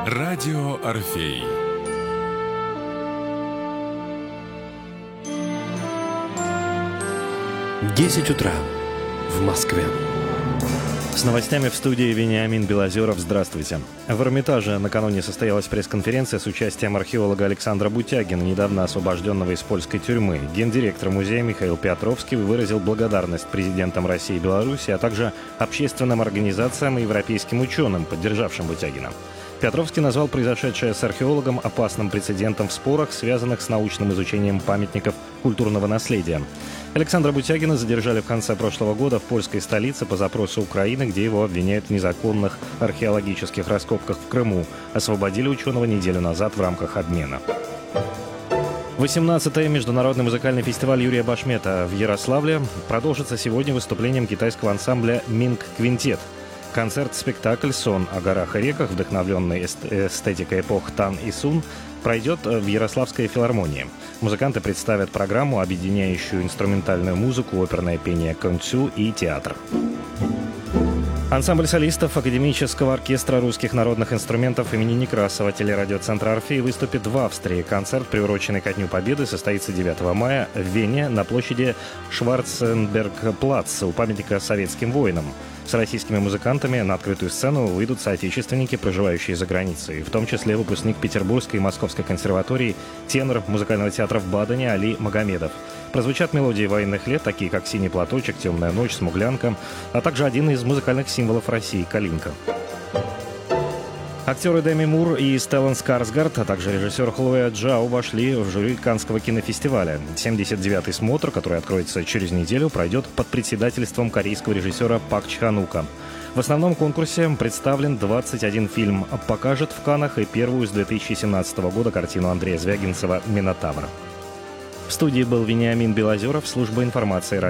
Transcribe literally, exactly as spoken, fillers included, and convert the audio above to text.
Радио Орфей. Десять утра в Москве. С новостями в студии Вениамин Белозеров. Здравствуйте. В Эрмитаже накануне состоялась пресс-конференция с участием археолога Александра Бутягина, недавно освобожденного из польской тюрьмы. Гендиректор музея Михаил Петровский выразил благодарность президентам России и Беларуси, а также общественным организациям и европейским ученым, поддержавшим Бутягина. Петровский назвал произошедшее с археологом опасным прецедентом в спорах, связанных с научным изучением памятников культурного наследия. Александра Бутягина задержали в конце прошлого года в польской столице по запросу Украины, где его обвиняют в незаконных археологических раскопках в Крыму. Освободили ученого неделю назад в рамках обмена. восемнадцатый международный музыкальный фестиваль Юрия Башмета в Ярославле продолжится сегодня выступлением китайского ансамбля «Минг Квинтет». Концерт-спектакль «Сон о горах и реках», вдохновленный эстетикой эпох Тан и Сун, пройдет в Ярославской филармонии. Музыканты представят программу, объединяющую инструментальную музыку, оперное пение кунг-фу и театр. Ансамбль солистов Академического оркестра русских народных инструментов имени Некрасова телерадиоцентра «Орфей» выступит в Австрии. Концерт, приуроченный ко Дню Победы, состоится девятого мая в Вене на площади Шварценберг-плац у памятника советским воинам. С российскими музыкантами на открытую сцену выйдут соотечественники, проживающие за границей, в том числе выпускник Петербургской и Московской консерватории, тенор музыкального театра в Бадене Али Магомедов. Прозвучат мелодии военных лет, такие как «Синий платочек», «Темная ночь», «Смуглянка», а также один из музыкальных символов России – «Калинка». Актеры Деми Мур и Стеллан Скарсгард, а также режиссер Хлоя Джао вошли в жюри Каннского кинофестиваля. семьдесят девятый смотр, который откроется через неделю, пройдет под председательством корейского режиссера Пак Чхан-ука. В основном конкурсе представлен двадцать один фильм. Покажет в Каннах и первую с две тысячи семнадцатого года картину Андрея Звягинцева «Минотавр». В студии был Вениамин Белозеров, служба информации.